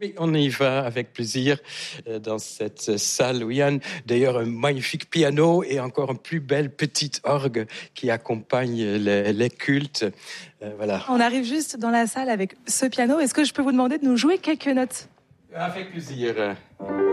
Oui, on y va avec plaisir dans cette salle où il y a d'ailleurs un magnifique piano et encore une plus belle petite orgue qui accompagne les cultes. Voilà. On arrive juste dans la salle avec ce piano. Est-ce que je peux vous demander de nous jouer quelques notes ? Avec plaisir.